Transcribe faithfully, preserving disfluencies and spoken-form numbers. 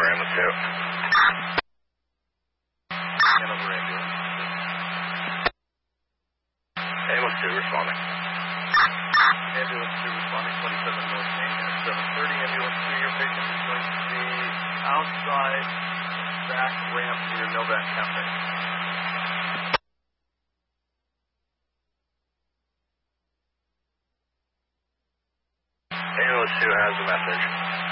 over ambulance two. Hanover ambulance. Ambulance two responding. Ambulance two responding, twenty-seven North Main at seven thirty. Ambulance two, your patient is going to be outside back ramp near Novak Cafe. Ambulance two has a message.